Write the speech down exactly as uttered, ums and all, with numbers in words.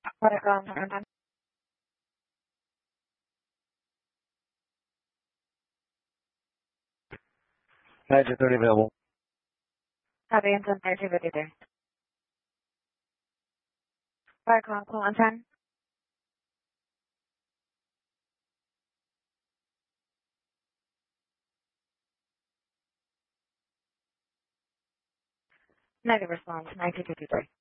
Watercom, Toronto. nine two thirty available. Copy and ten thirty with you there. Watercom, call on ten. Negative response, nine two two three.